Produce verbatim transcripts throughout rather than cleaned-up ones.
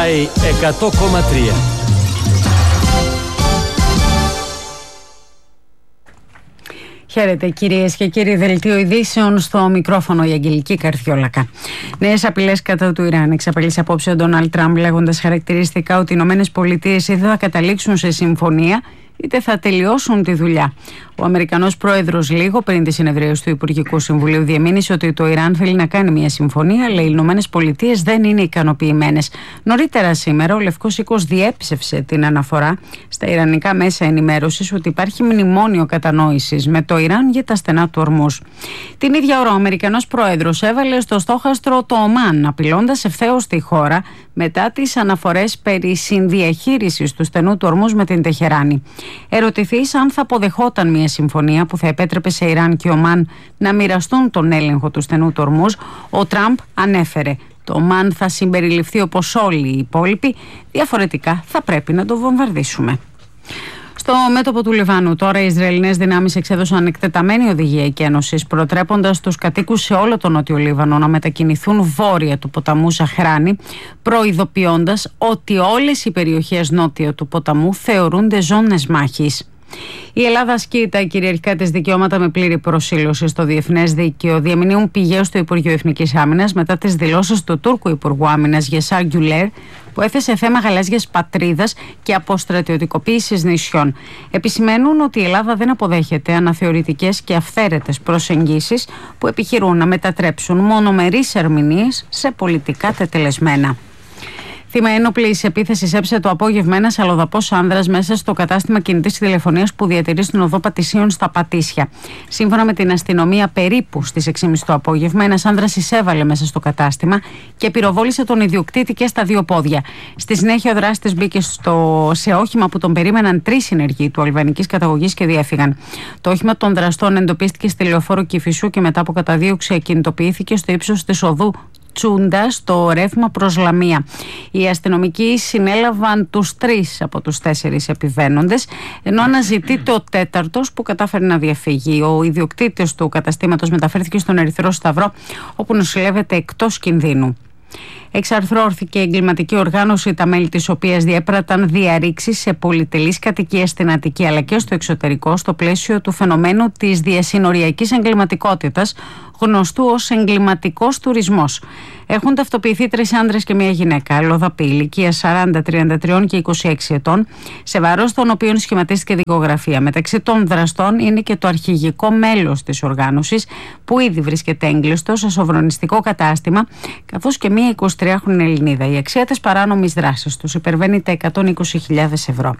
εκατό κόμμα τρία. Χαίρετε κυρίες και κύριοι, δελτίο ειδήσεων, στο μικρόφωνο η Αγγελική Καρδιόλακα. Νέες απειλές κατά του Ιράν. Εξαπελύσει απόψε ο Ντόναλντ Τραμπ, λέγοντας χαρακτηριστικά ότι οι Ηνωμένες Πολιτείες είτε θα καταλήξουν σε συμφωνία είτε θα τελειώσουν τη δουλειά. Ο Αμερικανός πρόεδρος λίγο πριν τη συνεδρίαση του Υπουργικού Συμβουλίου διεμήνυσε ότι το Ιράν θέλει να κάνει μια συμφωνία, αλλά οι Ηνωμένες Πολιτείες δεν είναι ικανοποιημένες. Νωρίτερα σήμερα ο Λευκός Οίκος διέψευσε την αναφορά στα ιρανικά μέσα ενημέρωσης ότι υπάρχει μνημόνιο κατανόησης με το Ιράν για τα στενά του Ορμούζ. Την ίδια ώρα ο Αμερικανός πρόεδρος έβαλε στο στόχαστρο το Ομάν, απειλώντας ευθέως τη χώρα μετά τις αναφορές περί συνδιαχείρισης του στενού του Ορμούζ με την Τεχεράνη. Ερωτηθείς αν θα αποδεχόταν μια συμφωνία που θα επέτρεπε σε Ιράν και Ομάν να μοιραστούν τον έλεγχο του στενού του Ορμούζ, ο Τραμπ ανέφερε: το Ομάν θα συμπεριληφθεί όπως όλοι οι υπόλοιποι, διαφορετικά θα πρέπει να το βομβαρδίσουμε. Στο μέτωπο του Λιβάνου, τώρα οι Ισραηλινές δυνάμεις εξέδωσαν εκτεταμένη οδηγία εκένωσης, προτρέποντας τους κατοίκους σε όλο τον Νότιο Λίβανο να μετακινηθούν βόρεια του ποταμού Ζαχράνη, προειδοποιώντας ότι όλες οι περιοχές νότια του ποταμού θεωρούνται ζώνες μάχης. Η Ελλάδα ασκεί τα κυριαρχικά της δικαιώματα με πλήρη προσήλωση στο διεθνές δίκαιο, διαμηνύουν πηγές στο Υπουργείο Εθνικής Άμυνας μετά τις δηλώσεις του Τούρκου Υπουργού Άμυνας Γεσάρ Γκιουλέρ, που έθεσε θέμα γαλάζιας πατρίδας και αποστρατιωτικοποίησης νησιών. Επισημαίνουν ότι η Ελλάδα δεν αποδέχεται αναθεωρητικές και αυθαίρετες προσεγγίσεις που επιχειρούν να μετατρέψουν μονομερείς ερμηνείες σε πολιτικά τετελεσμένα. Θύμα ένοπλης επίθεσης έψε το απόγευμα ένας αλλοδαπός άνδρας μέσα στο κατάστημα κινητής τηλεφωνίας που διατηρεί στην οδό Πατησίων στα Πατήσια. Σύμφωνα με την αστυνομία, περίπου στις έξι και μισή το απόγευμα, ένας άνδρας εισέβαλε μέσα στο κατάστημα και πυροβόλησε τον ιδιοκτήτη και στα δύο πόδια. Στη συνέχεια, ο δράστης μπήκε στο... σε όχημα που τον περίμεναν τρεις συνεργοί του αλβανικής καταγωγής και διέφυγαν. Το όχημα των δραστών εντοπίστηκε στη λεωφόρο Κηφισού και μετά από καταδίωξη ακινητοποιήθηκε στο ύψος της οδού Τσούντα στο ρεύμα προς Λαμία. Οι αστυνομικοί συνέλαβαν τους τρεις από τους τέσσερις επιβαίνοντες, ενώ αναζητείται ο τέταρτος που κατάφερε να διαφύγει. Ο ιδιοκτήτης του καταστήματος μεταφέρθηκε στον Ερυθρό Σταυρό, όπου νοσηλεύεται εκτός κινδύνου. Εξαρθρώθηκε η εγκληματική οργάνωση, τα μέλη της οποίας διέπραταν διαρρήξεις σε πολυτελείς κατοικίες στην Αττική αλλά και στο εξωτερικό, στο πλαίσιο του φαινομένου της διασυνοριακής εγκληματικότητας, γνωστού ως εγκληματικός τουρισμός. Έχουν ταυτοποιηθεί τρεις άντρες και μία γυναίκα, αλλοδαπή, ηλικία σαράντα, τριάντα τρία και είκοσι έξι ετών, σε βάρος των οποίων σχηματίστηκε δικογραφία. Μεταξύ των δραστών είναι και το αρχηγικό μέλος της οργάνωσης, που ήδη βρίσκεται έγκλειστο σε σοβρονιστικό κατάστημα, καθώς και μία εικοσιτριάχρονη Ελληνίδα. Η αξία της παράνομης δράσης τους υπερβαίνει τα εκατόν είκοσι χιλιάδες ευρώ.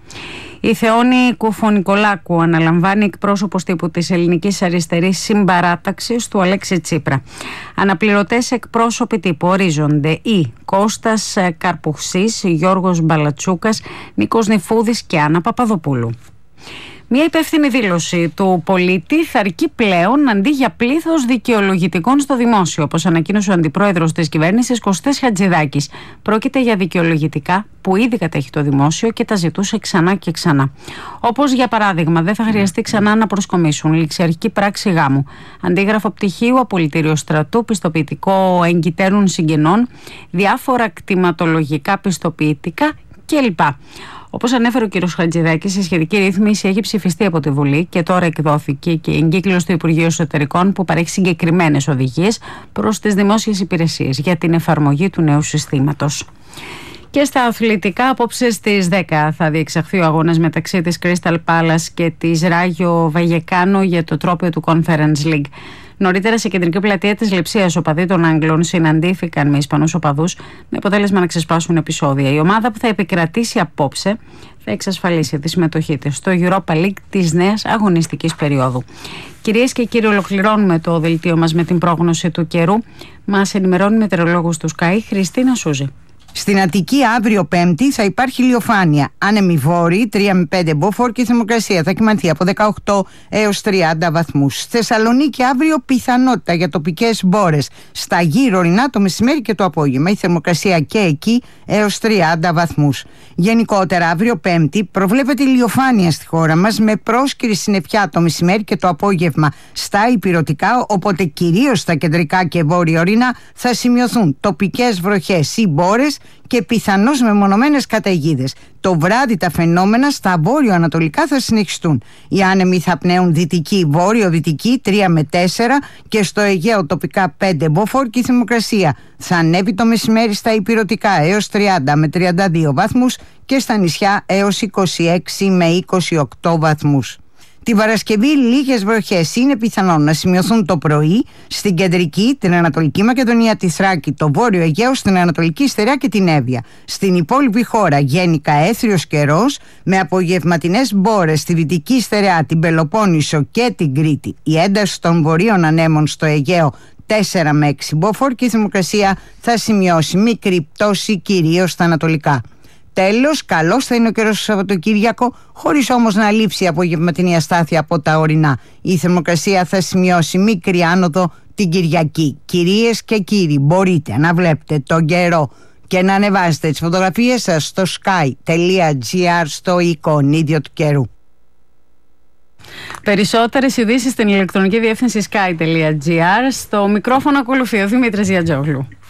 Η Θεόνη Κουφονικολάκου αναλαμβάνει εκπρόσωπος τύπου της ελληνικής αριστερής συμπαράταξης του Αλέξη Τσίπρα. Αναπληρωτές εκπρόσωποι τύπου ορίζονται οι Κώστας Καρπουχσής, Γιώργος Μπαλατσούκας, Νίκος Νιφούδης και Άννα Παπαδοπούλου. Μια υπεύθυνη δήλωση του πολίτη θα αρκεί πλέον αντί για πλήθος δικαιολογητικών στο δημόσιο, όπως ανακοίνωσε ο αντιπρόεδρος της κυβέρνησης Κωστής Χατζηδάκης. Πρόκειται για δικαιολογητικά που ήδη κατέχει το δημόσιο και τα ζητούσε ξανά και ξανά. Όπως για παράδειγμα, δεν θα χρειαστεί ξανά να προσκομίσουν ληξιαρχική πράξη γάμου, αντίγραφο πτυχίου, απολυτήριο στρατού, πιστοποιητικό εγκυτέρων συγγενών, διάφορα κτηματολογικά πιστοποιητικά κλπ. Όπως ανέφερε ο κ. Χατζηδάκης, η σχετική ρύθμιση έχει ψηφιστεί από τη Βουλή και τώρα εκδόθηκε και η εγκύκλωση του Υπουργείου Εσωτερικών, που παρέχει συγκεκριμένες οδηγίες προς τις δημόσιες υπηρεσίες για την εφαρμογή του νέου συστήματος. Και στα αθλητικά, απόψε στις δέκα θα διεξαχθεί ο αγώνας μεταξύ της Crystal Palace και της Ράγιο Βαγεκάνο για το τρόπαιο του Conference League. Νωρίτερα, σε κεντρική πλατεία της Λειψίας, οπαδοί των Άγγλων συναντήθηκαν με Ισπανούς οπαδούς, με αποτέλεσμα να ξεσπάσουν επεισόδια. Η ομάδα που θα επικρατήσει απόψε θα εξασφαλίσει τη συμμετοχή της στο Europa League της νέας αγωνιστικής περίοδου. Κυρίες και κύριοι, ολοκληρώνουμε το δελτίο μας με την πρόγνωση του καιρού. Μας ενημερώνει η μετεωρολόγος του Sky, Χριστίνα Σούζη. Στην Αττική αύριο Πέμπτη θα υπάρχει ηλιοφάνεια. Άνεμη βόρειη, τρία με πέντε μποφόρ, και η θερμοκρασία θα κυμανθεί από δεκαοκτώ έως τριάντα βαθμούς. Στη Θεσσαλονίκη αύριο πιθανότητα για τοπικές μπόρες στα γύρω ορεινά το μεσημέρι και το απόγευμα. Η θερμοκρασία και εκεί έως τριάντα βαθμούς. Γενικότερα αύριο Πέμπτη προβλέπεται ηλιοφάνεια στη χώρα μας, με πρόσκαιρη συννεφιά το μεσημέρι και το απόγευμα στα ηπειρωτικά, οπότε κυρίως στα κεντρικά και βόρεια ορεινά θα σημειωθούν τοπικές βροχές ή μπόρες και πιθανώς μεμονωμένες καταιγίδες. Το βράδυ τα φαινόμενα στα βόρειο-ανατολικά θα συνεχιστούν. Οι άνεμοι θα πνέουν δυτική, βόρειο-δυτική τρία με τέσσερα και στο Αιγαίο τοπικά πέντε μποφόρ και η θερμοκρασία θα ανέβει το μεσημέρι στα ηπειρωτικά έως τριάντα με τριάντα δύο βαθμούς και στα νησιά έως είκοσι έξι με είκοσι οκτώ βαθμούς. Τη Παρασκευή λίγες βροχές είναι πιθανόν να σημειωθούν το πρωί στην κεντρική, την Ανατολική Μακεδονία, τη Θράκη, το Βόρειο Αιγαίο, στην Ανατολική Στερεά και την Εύβοια. Στην υπόλοιπη χώρα γενικά έθριος καιρός με απογευματινές μπόρες στη Δυτική Στερεά, την Πελοπόννησο και την Κρήτη. Η ένταση των βορείων ανέμων στο Αιγαίο τέσσερα με έξι μποφόρ και η θερμοκρασία θα σημειώσει μικρή πτώση κυρίως στα ανατολικά. Τέλος, καλός θα είναι ο καιρός στο Σαββατοκύριακο, χωρίς όμως να λείψει η απογευματινή αστάθεια από τα ορεινά. Η θερμοκρασία θα σημειώσει μικρή άνοδο την Κυριακή. Κυρίες και κύριοι, μπορείτε να βλέπετε τον καιρό και να ανεβάζετε τις φωτογραφίες σας στο sky τελεία gr, στο εικονίδιο του καιρού. Περισσότερες ειδήσεις στην ηλεκτρονική διεύθυνση sky τελεία gr. Στο μικρόφωνο ακολουθεί ο Δημήτρης Γιατζόγλου.